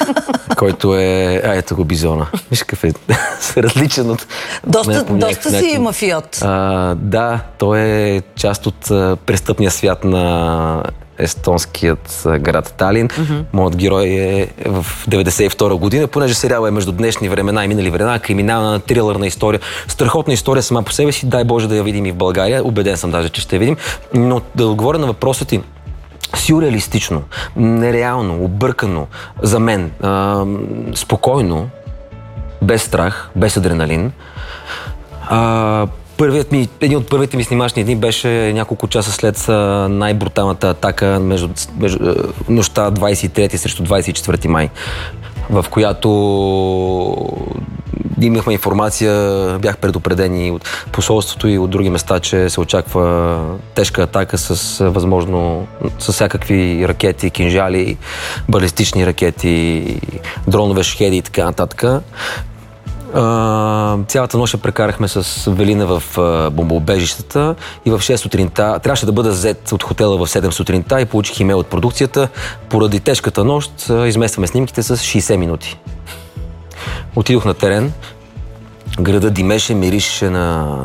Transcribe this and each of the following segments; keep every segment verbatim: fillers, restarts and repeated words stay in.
който е... А, ето го бизона. Виж какъв е различен от... Доста, доста си мафиот. А, да, той е част от а, престъпния свят на естонският град Талин. Mm-hmm. Моят герой е в деветдесет и втора година, понеже сериал е между днешни времена и минали времена, криминална, трилърна история. Страхотна история сама по себе си. Дай Боже да я видим и в България. Убеден съм даже, че ще я видим. Но да отговоря на въпроса ти. Сюрреалистично, нереално, объркано за мен, а, спокойно, без страх, без адреналин. А, Първият ми, един от първите ми снимачни дни беше няколко часа след най-бруталната атака между, между нощта двадесет и трети срещу двадесет и четвърти май, в която имахме информация, бях предупредени от посолството и от други места, че се очаква тежка атака с възможно, с всякакви ракети, кинжали, балистични ракети, дронове, шахеди и така нататък. Uh, цялата нощ прекарахме с Велина в uh, бомбоубежищата и в шест сутринта трябваше да бъда взет от хотела в седем сутринта и получих имейл от продукцията. Поради тежката нощ uh, изместваме снимките с шейсет минути. Отидох на терен, града димеше, миришеше на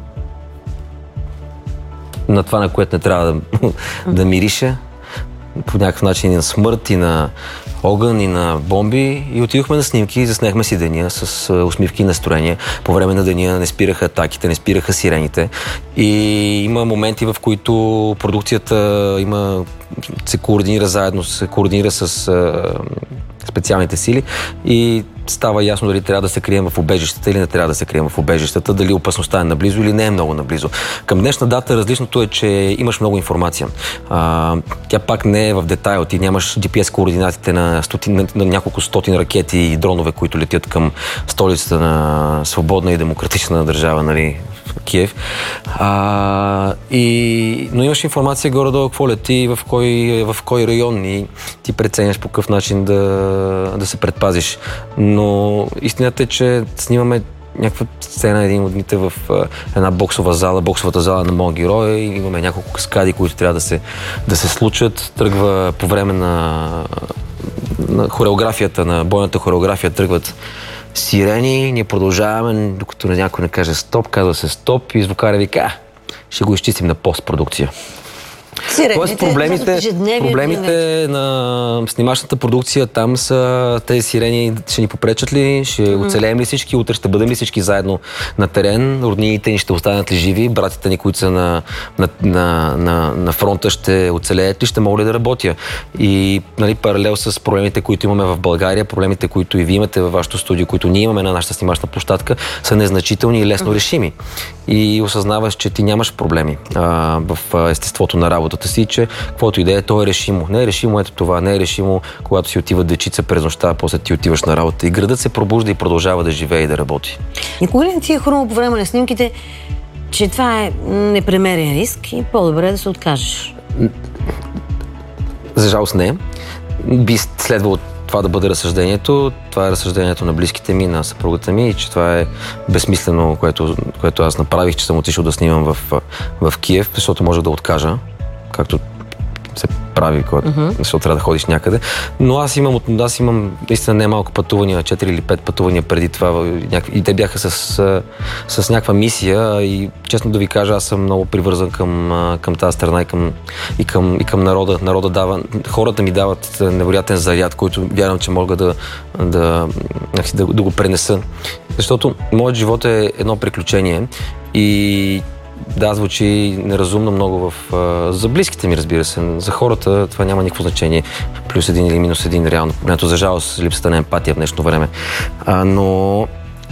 на това, на което не трябва да, да мирише. По някакъв начин и на смърт, и на огън, и на бомби. И отидохме на снимки и заснехме си деня с усмивки и настроения. По време на деня не спираха атаките, не спираха сирените. И има моменти, в които продукцията има, се координира заедно, се координира с а, специалните сили и става ясно дали трябва да се крием в убежищата или не трябва да се крием в убежищата, дали опасността е наблизо или не е много наблизо. Към днешна дата различното е, че имаш много информация. А, тя пак не е в детайл. Ти нямаш джи пи ес координатите на, стотин, на, на няколко стотин ракети и дронове, които летят към столицата на свободна и демократична държава, нали, Киев. А, и, но имаш информация горе-долу какво лети, в кой, в кой район и ти преценяш по какъв начин да, да се предпазиш. Но истината е, че снимаме някаква сцена един от дните в една боксова зала, боксовата зала на моя герой. Имаме няколко каскади, които трябва да се, да се случат. Тръгва по време на, на хореографията, на бойната хореография, тръгват сирени, ние продължаваме, докато някой не каже стоп, казва се стоп и звукаря вика, ще го изчистим на постпродукция. Тоест проблемите, проблемите на снимачната продукция там са тези сирени, ще ни попречат ли, ще mm-hmm. оцелеем ли всички, утре ще бъдем ли всички заедно на терен, роднините ни ще останат ли живи, братите ни, които са на, на, на, на, на фронта, ще оцелеят ли, ще мога ли да работя. И нали, паралел с проблемите, които имаме в България, проблемите, които и вие имате във вашето студио, които ние имаме на нашата снимачна площадка, са незначителни и лесно mm-hmm. решими. И осъзнаваш, че ти нямаш проблеми а, в естеството на работата си, че каквото идея, то е решимо. Не е решимо ето това, не е решимо, когато си отива дечица през нощта, а после ти отиваш на работа. И градът се пробужда и продължава да живее и да работи. Никога ли не ти е хрумно по време на снимките, че това е непремерен риск и по-добре да се откажеш? За жалост не. Би следвало това да бъде разсъждението. Това е разсъждението на близките ми, на съпругата ми и че това е безсмислено, което, което аз направих, че съм отишъл да снимам в, в Киев, защото може да откажа, както се прави, когато, uh-huh. защото трябва да ходиш някъде. Но аз имам, аз имам наистина не малко пътувания, четири или пет пътувания преди това и те бяха с, с някаква мисия и честно да ви кажа, аз съм много привързан към, към тази страна и към, и към, и към народа. Народа дава, хората ми дават невероятен заряд, който вярвам, че мога да, да, да, да го пренеса. Защото моят живот е едно приключение и да, звучи неразумно много в, а, за близките ми, разбира се. За хората това няма никакво значение. Плюс един или минус един, реално. Погледнато за жалост, липсата на емпатия в днешно време. А, но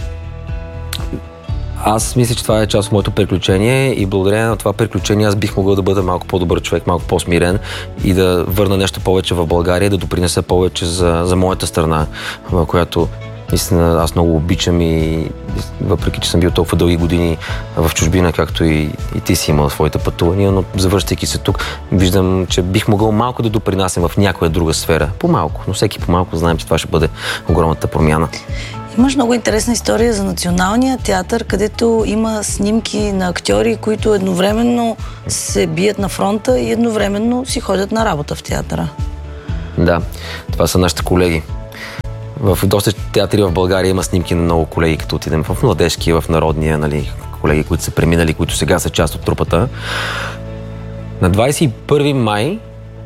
аз мисля, че това е част от моето приключение и благодарение на това приключение аз бих могъл да бъда малко по-добър човек, малко по-смирен и да върна нещо повече в България, да допринеса повече за, за моята страна, в която наистина аз много обичам и въпреки, че съм бил толкова дълги години в чужбина, както и, и ти си имал своите пътувания, но завръщайки се тук, виждам, че бих могъл малко да допринасям в някоя друга сфера. По-малко, но всеки по-малко знаем, че това ще бъде огромната промяна. Имаш много интересна история за Националния театър, където има снимки на актьори, които едновременно се бият на фронта и едновременно си ходят на работа в театъра. Да, това са нашите колеги. В доста театри в България има снимки на много колеги, като отидем в Младежки, в Народния, нали, колеги, които са преминали, които сега са част от трупата. На двадесет и първи май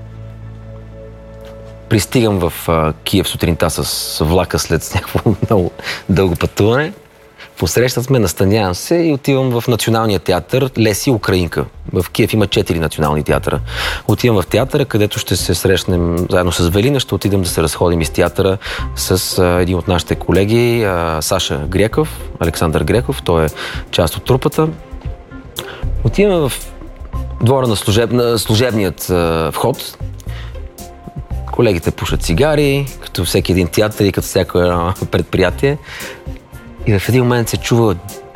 пристигам в а, Киев сутринта с влака след някакво много дълго пътуване. Посрещат сме, настанявам се и отивам в Националния театър Леси Украинка. В Киев има четири национални театъра. Отивам в театъра, където ще се срещнем заедно с Велина, ще отидем да се разходим из театъра с а, един от нашите колеги, а, Саша Греков, Александър Греков, той е част от трупата. Отиваме в двора на, служеб... на служебният а, вход. Колегите пушат цигари, като всеки един театър и като всяко едно предприятие. И в един момент се чува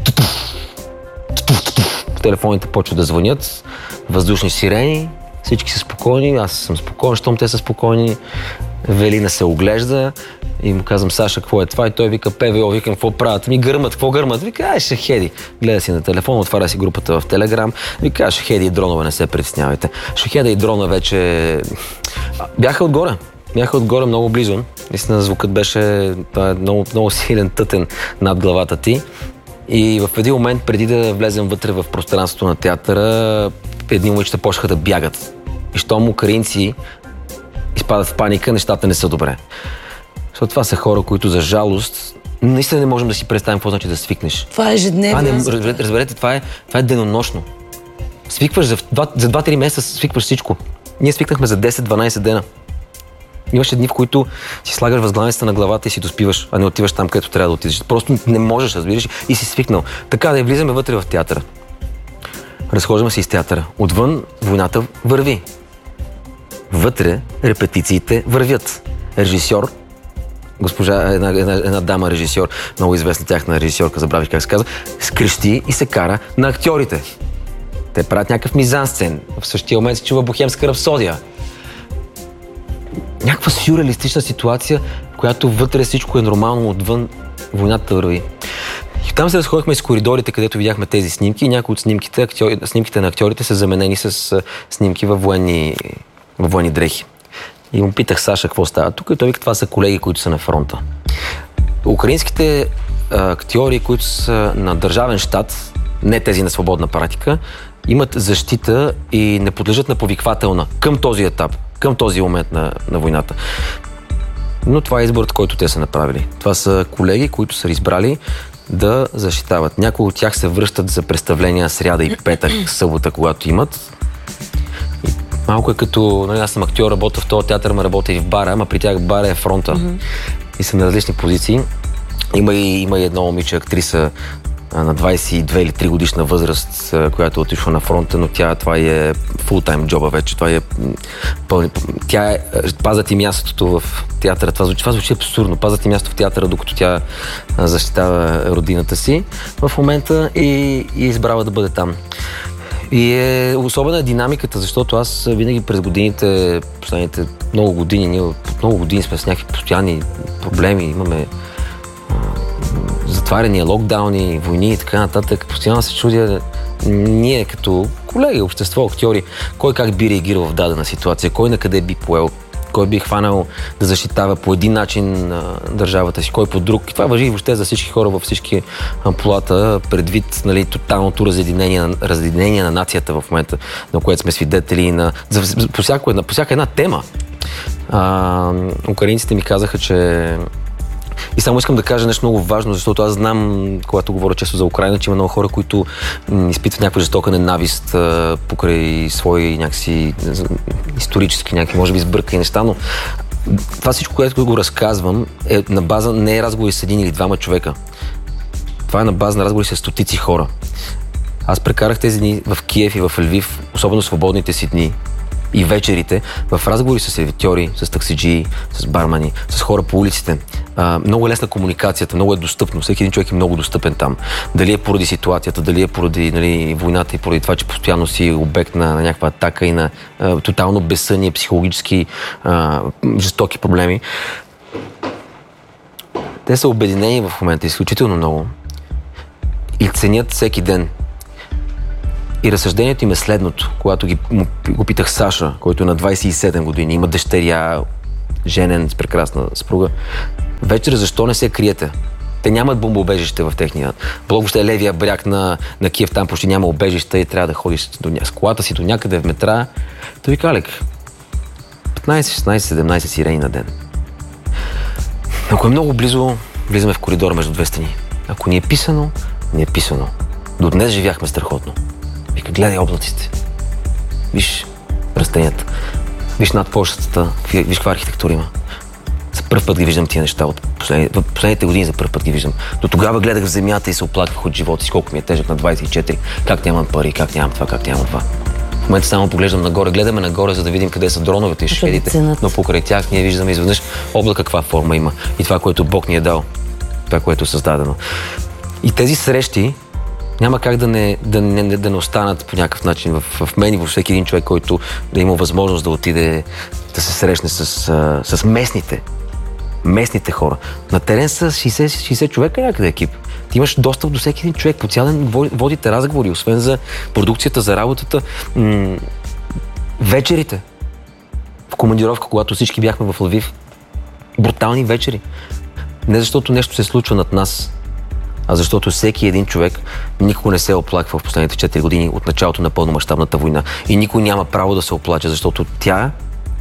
телефоните почват да звънят, въздушни сирени, всички са спокойни, аз съм спокоен, щом те са спокойни. Велина се оглежда и му казвам: Саша, какво е това? И той вика: ПВО, викам: какво правят? Ми гърмат, какво гърмат? Вика: ай, шахеди. Гледа си на телефон, отваря си групата в Телеграм, вика: шахеди и дронове, не се притеснявайте. Шахеда и дрона вече бяха отгоре. Бяха отгоре много близо. Наистина звукът беше много, много силен, тътен над главата ти. И в един момент, преди да влезем вътре в пространството на театъра, едни момичета почнаха да бягат. И щом украинци изпадат в паника, нещата не са добре. Защото това са хора, които за жалост наистина не можем да си представим какво значи да свикнеш. Това е ежедневно. А, не, разберете, това е, това е денонощно. Свикваш за два-три месеца, свикваш всичко. Ние свикнахме за десет-дванадесет дена. Имаше дни, в които си слагаш възглавницата на главата и си доспиваш, а не отиваш там, където трябва да отидеш. Просто не можеш, разбираш, и си свикнал. Така да влизаме вътре в театъра. Разхождаме се из театъра. Отвън войната върви. Вътре репетициите вървят. Режисьор, госпожа, една, една, една дама режисьор, много известна тяхна режисьорка, забравих как се казва, скрещи и се кара на актьорите. Те правят някакъв мизансцен. В същия момент се чува Бохемска рапсодия. Някаква сюрреалистична ситуация, в която вътре всичко е нормално, отвън войната върви. И там се разходихме с коридорите, където видяхме тези снимки, и някои от снимките, актьори, снимките на актьорите са заменени с снимки във военни, във военни дрехи. И му питах: Саша, какво става тук? И той вика: това са колеги, които са на фронта. Украинските актьори, които са на държавен щат, не тези на свободна практика, имат защита и не подлежат на повиквателна към този етап, към този момент на, на войната. Но това е изборът, който те са направили. Това са колеги, които са избрали да защитават. Някои от тях се връщат за представления сряда и петък, събота, когато имат. И малко е като, нали, аз съм актьор, работя в този театър, ма работя и в бара, ама при тях бара е фронта. Mm-hmm. И са на различни позиции. Има и, има и едно момиче, актриса на двадесет и две или три годишна възраст, която е отишла на фронта, но тя, това е фултайм джоба вече. Това е пълни. Тя е, пазят и мястото в театъра. Това звучи, това звучи абсурдно. Пазят и място в театъра, докато тя защитава родината си в момента и, и избрава да бъде там. И е особена е динамиката, защото аз винаги през годините, последните много години, ние от много години сме с някакви постоянни проблеми, имаме затваряния, локдауни, войни и така нататък. Постоянно се чудя ние като колеги, общество, актьори, кой как би реагирал в дадена ситуация, кой на къде би поел, кой би хванал да защитава по един начин а, държавата си, кой по друг. И това важи въобще за всички хора във всички ампулата, предвид, нали, тоталното разединение, разединение на нацията в момента, на което сме свидетели на, за, по, всяко една, по всяка една тема. А, украинците ми казаха, че и само искам да кажа нещо много важно, защото аз знам, когато говоря често за Украйна, че има много хора, които м, изпитват някаква жестока ненавист а, покрай свои някакси исторически, някакви, може би, сбъркани неща, но това всичко, което го разказвам, е на база, не е разговори с един или двама човека. Това е на база на разговори с стотици хора. Аз прекарах тези дни в Киев и в Лвив, особено свободните си дни и вечерите, в разговори с сервитьори, с таксиджии, с бармани, с хора по улиците. А, много е лесна комуникацията, много е достъпно. Всеки един човек е много достъпен там. Дали е поради ситуацията, дали е поради, нали, войната и поради това, че постоянно си обект на, на някаква атака и на а, тотално безсъние, психологически а, жестоки проблеми. Те са обединени в момента изключително много и ценят всеки ден. И разсъждението им е следното. Когато ги, му, го питах Саша, който е на двадесет и седем години, има дъщеря, женен с прекрасна съпруга, Вечер защо не се криете? Те нямат бомбоубежище в техния блок, въобще левия бряг на, на Киев, там почти няма убежище и трябва да ходиш до, с колата си до някъде в метра. Той вика, Алек, петнайсет, шестнайсет, седемнайсет сирени на ден. Ако е много близо, влизаме в коридора между две стени. Ако ни е писано, ни е писано. До днес живяхме страхотно. Вика, гледай облаците. Виж растенията. Виж над площадата. Виж каква архитектура има. За първ път ги виждам тия неща. От последните, в последните години за първ път ги виждам. До тогава гледах в земята и се оплаквах от живота си, колко ми е тежък на двайсет и четири. Как нямам пари, как нямам това, как нямам това. В момента само поглеждам нагоре, гледаме нагоре, за да видим къде са дроновете и шведите. Но покрай тях ние виждаме изведнъж облака каква форма има. И това, което Бог ни е дал. Това, което е създадено. И тези срещи няма как да не, да не, да не останат по някакъв начин в, в мен и във всеки един човек, който да има възможност да отиде да се срещне с, с местните. Местните хора. На терен са шейсет, шейсет човека някъде екип. Ти имаш достъп до всеки един човек. По цял ден водите разговори, освен за продукцията, за работата. М- вечерите. В командировка, когато всички бяхме в Лвив. Брутални вечери. Не защото нещо се случва над нас, а защото всеки един човек никога не се оплаква в последните четири години от началото на пълномащабната война. И никой няма право да се оплаче, защото тя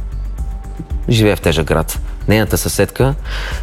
живее в тежък град. Нейната съседка,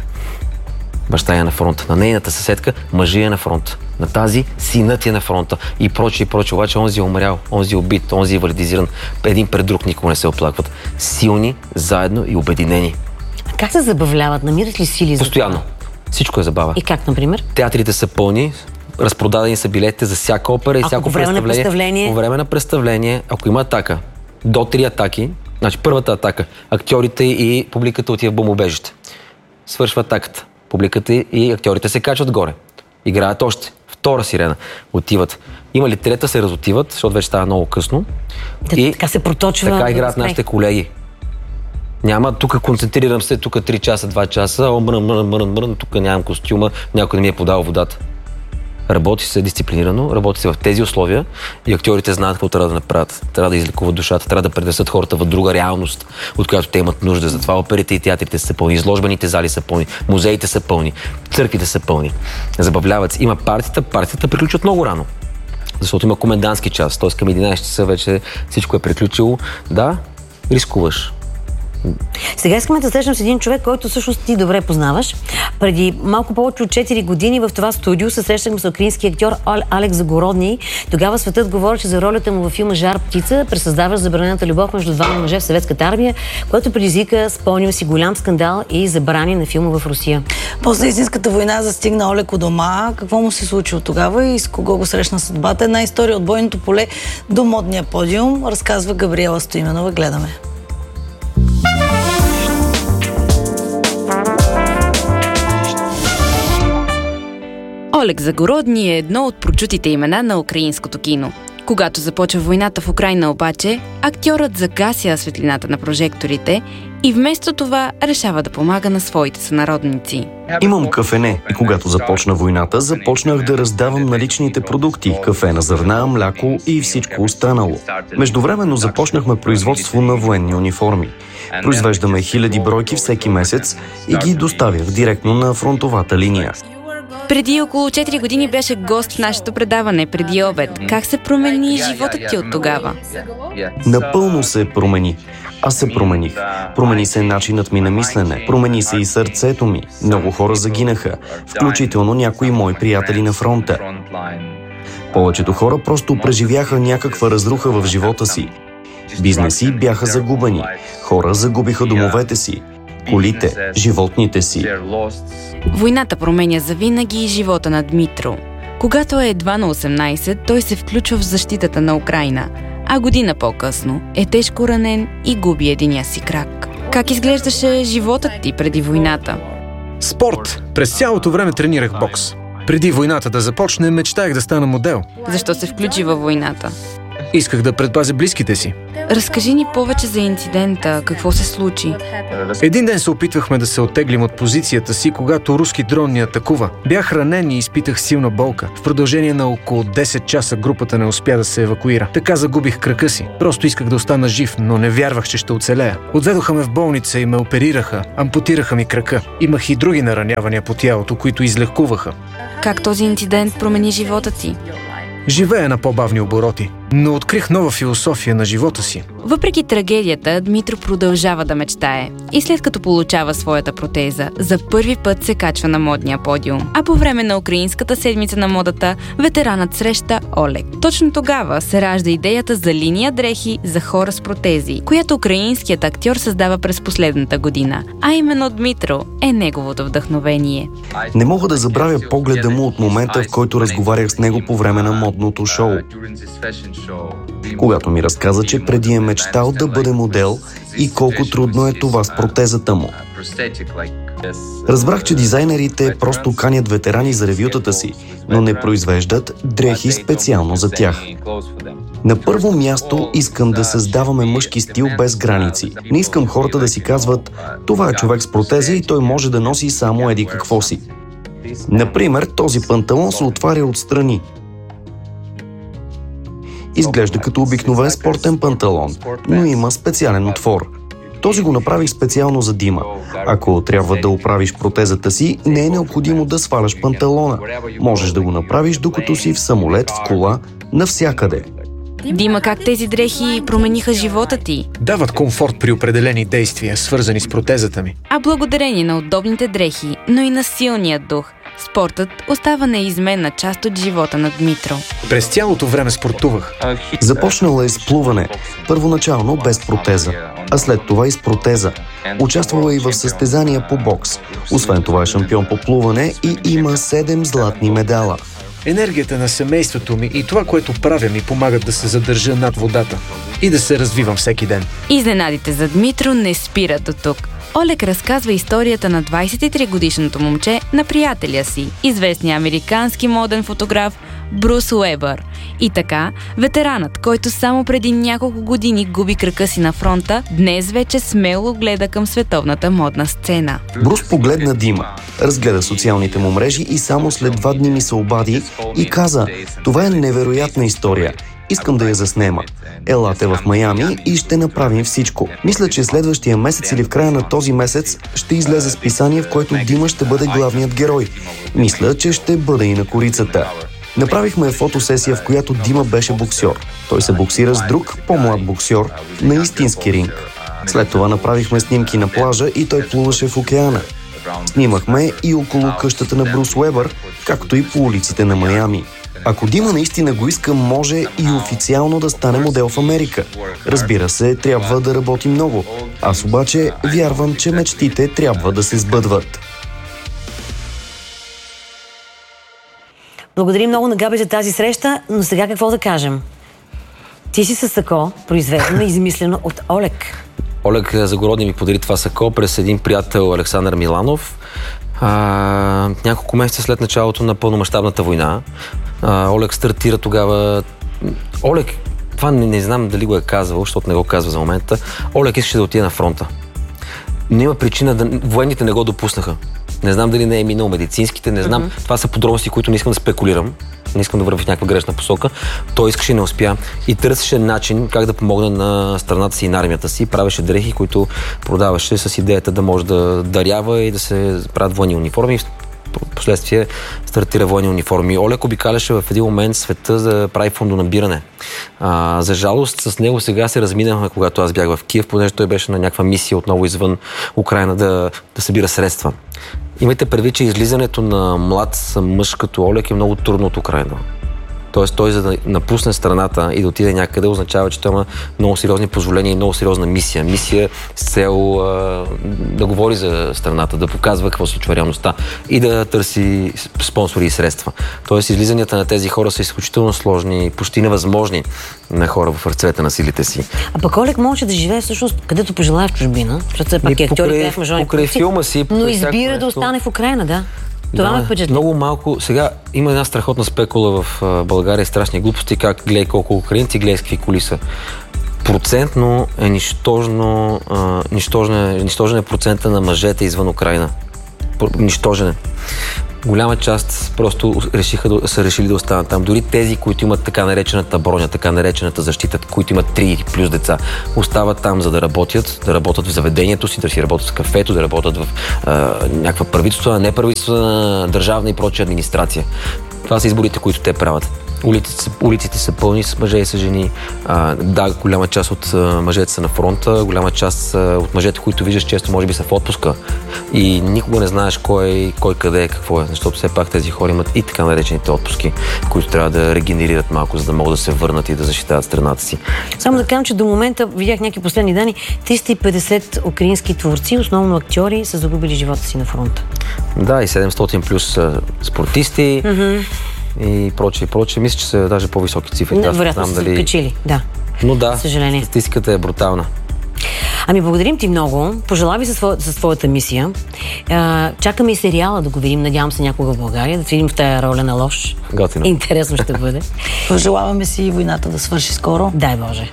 баща е на фронта. На нейната съседка мъжи е на фронта. На тази синът е на фронта. И прочее, и прочее. Обаче онзи е умрял, онзи е убит, онзи е валидизиран. Един пред друг никога не се оплакват. Силни, заедно и обединени. А как се забавляват? Намират ли сили за Постоянно. това? Всичко е забава. И как, например? Театрите са пълни, разпродадени са билетите за всяка опера и Ако всяко по време на представление. представление? По време на представление, ако има атака, до три атаки, значи първата атака, актьорите и публиката отива в бомбоубежище. Свършва атаката. Публиката и актьорите се качват горе. Играят още. Втора сирена. Отиват. Има ли трета, се разотиват, защото вече става много късно. Да, и така се проточва. Така играят нашите колеги. Няма, тук концентрирам се, тук три часа, два часа, о, мрън, мрън, мрън, мрън, тук нямам костюма, някой не ми е подал водата. Работи се дисциплинирано, работи се в тези условия и актьорите знаят какво трябва да направят. Трябва да излекуват душата, трябва да пренесат хората в друга реалност, от която те имат нужда. Затова оперите и театрите са пълни, изложбените зали са пълни, музеите са пълни, църквите са пълни. Забавляват се. Има партията, партията приключват много рано. Защото има комендантски час, т.е. към единайсет часа вече всичко е приключило. Да, рискуваш. Сега искаме да срещнем с един човек, който всъщност ти добре познаваш. Преди малко повече от четири години в това студио се срещахме с украински актьор Алекс Загородний. Тогава светът говореше за ролята му във филма Жар птица, пресъздаващ забранената любов между двама мъже в съветската армия, което предизвика, спомням си, голям скандал и забрани на филма в Русия. После истинската война застигна Олег у дома. Какво му се случи от тогава и с кого го срещна съдбата? Една история от бойното поле до модния подиум разказва Габриела Стоименова. Гледаме. Олег Загородний е едно от прочутите имена на украинското кино. Когато започва войната в Украйна обаче, актьорът загася светлината на прожекторите и вместо това решава да помага на своите сънародници. Имам кафене и когато започна войната, започнах да раздавам наличните продукти – кафе на зърна, мляко и всичко останало. Междувременно започнахме производство на военни униформи. Произвеждаме хиляди бройки всеки месец и ги доставях директно на фронтовата линия. Преди около четири години беше гост в нашето предаване преди обед. Как се промени животът ти от тогава? Напълно се промени. Аз се промених. Промени се начинът ми на мислене. Промени се и сърцето ми. Много хора загинаха, включително някои мои приятели на фронта. Повечето хора просто преживяха някаква разруха в живота си. Бизнеси бяха загубени. Хора загубиха домовете си, колите, животните си. Войната променя завинаги живота на Дмитро. Когато е едва на осемнайсет, той се включва в защитата на Украйна, а година по-късно е тежко ранен и губи единия си крак. Как изглеждаше животът ти преди войната? Спорт. През цялото време тренирах бокс. Преди войната да започне, мечтаях да стана модел. Защо се включи във войната? Исках да предпазя близките си. Разкажи ни повече за инцидента. Какво се случи? Един ден се опитвахме да се оттеглим от позицията си, когато руски дрон ни атакува. Бях ранен и изпитах силна болка. В продължение на около десет часа групата не успя да се евакуира. Така загубих крака си. Просто исках да остана жив, но не вярвах, че ще оцелея. Отведоха ме в болница и ме оперираха. Ампутираха ми крака. Имах и други наранявания по тялото, които излекуваха. Как този инцидент промени живота ти? Живея на по-бавни обороти, но открих нова философия на живота си. Въпреки трагедията, Дмитро продължава да мечтае. И след като получава своята протеза, за първи път се качва на модния подиум. А по време на Украинската седмица на модата, ветеранът среща Олег. Точно тогава се ражда идеята за линия дрехи за хора с протези, която украинският актьор създава през последната година. А именно Дмитро е неговото вдъхновение. Не мога да забравя погледа му от момента, в който разговарях с него по време на модното шоу. Когато ми разказа, че преди е мечтал да бъде модел и колко трудно е това с протезата му. Разбрах, че дизайнерите просто канят ветерани за ревютата си, но не произвеждат дрехи специално за тях. На първо място искам да създаваме мъжки стил без граници. Не искам хората да си казват: това е човек с протеза и той може да носи само еди какво си. Например, този панталон се отваря отстрани. Изглежда като обикновен спортен панталон, но има специален отвор. Този го направих специално за Дима. Ако трябва да оправиш протезата си, не е необходимо да сваляш панталона. Можеш да го направиш докато си в самолет, в кола, навсякъде. Дима, как тези дрехи промениха живота ти? Дават комфорт при определени действия, свързани с протезата ми. А благодарение на удобните дрехи, но и на силния дух, спортът остава неизменна част от живота на Дмитро. През цялото време спортувах. Започнала е с плуване, първоначално без протеза, а след това и с протеза. Участвала и в състезания по бокс. Освен това е шампион по плуване и има седем златни медала. Енергията на семейството ми и това, което правя, ми помагат да се задържа над водата и да се развивам всеки ден. Изненадите за Дмитро не спират до тук. Олег разказва историята на двадесет и три годишното момче на приятеля си, известния американски моден фотограф Брус Уебър. И така, ветеранът, който само преди няколко години губи крака си на фронта, днес вече смело гледа към световната модна сцена. Брус погледна Дима, разгледа социалните му мрежи и само след два дни ми се обади и каза: това е невероятна история. Искам да я заснема. Елате в Майами и ще направим всичко. Мисля, че следващия месец или в края на този месец ще излезе списание, в което Дима ще бъде главният герой. Мисля, че ще бъде и на корицата. Направихме фотосесия, в която Дима беше боксьор. Той се боксира с друг, по-млад боксьор, на истински ринг. След това направихме снимки на плажа и той плуваше в океана. Снимахме и около къщата на Брус Уебър, както и по улиците на Майами. Ако Дима наистина го иска, може и официално да стане модел в Америка. Разбира се, трябва да работи много. Аз обаче вярвам, че мечтите трябва да се сбъдват. Благодарим много на Габи за тази среща, но сега какво да кажем? Ти си със сако, произведено и измислено от Олег. Олег Загородни ми подари това сако през един приятел, Александър Миланов. А, няколко месеца след началото на пълномащабната война. А, Олег стартира тогава... Олег, това не, не знам дали го е казвал, защото не го казва за момента. Олег искаше да отиде на фронта. Но има причина да... Военните не го допуснаха. Не знам дали не е минал медицинските, не знам. Mm-hmm. Това са подробности, които не искам да спекулирам. Не искам да вървя в някаква грешна посока. Той искаше и не успя. И търсеше начин как да помогне на страната си и на армията си. Правеше дрехи, които продаваше с идеята да може да дарява и да се правят военни униформи. Последствие стартира военни униформи. Олег обикаляше в един момент света да прави фондонабиране. А, за жалост, с него сега се разминахме, когато аз бях в Киев, понеже той беше на някаква мисия отново извън Украйна да, да събира средства. Имайте предвид, че излизането на млад мъж като Олег е много трудно от Украйна. Тоест той, за да напусне страната и да отиде някъде, означава, че той има много сериозни позволения и много сериозна мисия. Мисия с цел а, да говори за страната, да показва какво се случва реалността и да търси спонсори и средства. Тоест излизанията на тези хора са изключително сложни, почти невъзможни на хора в ръцете на силите си. А пък Олег може да живее всъщност където пожелае в чужбина, защото все пак е актьор и в мъжовни покрай филма си, но избира да остане в Украйна, да? Това да, ме впечатли. Много малко. Сега има една страхотна спекула в а, България, страшни глупости, как гледай колко украинци, гледай с какви коли са. Процентно е нищожно, а, нищожен, нищожен е процента на мъжете извън Украина. Нищожен е. Голяма част просто решиха да, са решили да останат там. Дори тези, които имат така наречената броня, така наречената защита, които имат три плюс деца, остават там, за да работят, да работят в заведението си, да си работят в кафето, да работят в а, някаква правителствена, неправителствена, държавна и прочая администрация. Това са изборите, които те правят. Улиците, улиците са пълни с мъже и с жени. А, да, голяма част от а, мъжете са на фронта, голяма част а, от мъжете, които виждаш често, може би са в отпуска. И никога не знаеш кой, кой къде е, какво е, защото все пак тези хора имат и така наречените отпуски, които трябва да регенерират малко, за да могат да се върнат и да защитават страната си. Само да кажем, че до момента видях някакви последни данни, триста и петдесет украински творци, основно актьори, са загубили живота си на фронта. Да, и седемстотин плюс а, спортисти. Mm-hmm. И прочее, и прочее. Мисля, че са даже по-високи цифри. Не, вероятно са дали... качили, да. Но да, съжаление. Статистиката е брутална. Ами благодарим ти много. Пожелавай със, своя, със своята мисия. А, чакаме и сериала да го видим. Надявам се някога в България, да видим в тая роля на лош. Готино. Интересно ще бъде. Пожелаваме си войната да свърши скоро. Дай Боже.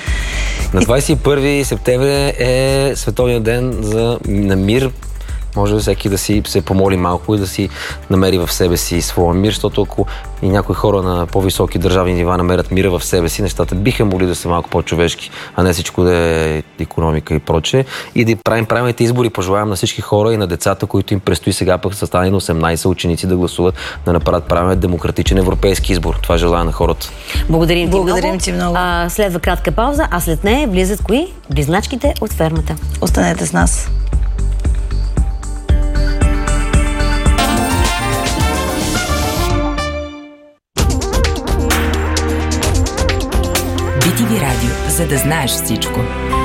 На двадесет и първи септември е Световният ден за, на мир. Може всеки да си се помоли малко и да си намери в себе си своя мир, защото ако и някои хора на по-високи държавни нива намерят мира в себе си, нещата биха могли да са малко по-човешки, а не всичко да е икономика и прочее. И да правим правилните избори. Пожелавам на всички хора и на децата, които им предстои сега пък са станали на осемнадесет ученици да гласуват, да направят правилен демократичен европейски избор. Това желая на хората. Благодарим ти Благодарим много. ти много. А, следва кратка пауза, а след нея влизат кои? Близначките от фермата. Останете с нас. би ти ви радио, за да знаеш всичко.